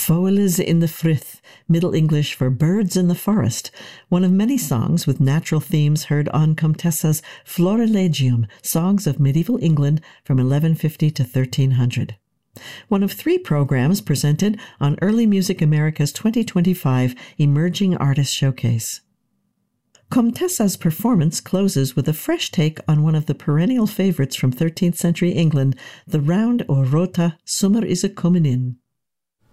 Foeles in the Frith, Middle English for birds in the forest, one of many songs with natural themes heard on Comtessa's Florilegium, Songs of Medieval England from 1150 to 1300. One of 3 programs presented on Early Music America's 2025 Emerging Artist Showcase. Comtessa's performance closes with a fresh take on one of the perennial favorites from 13th century England, the round or rota Summer is a Comin' In.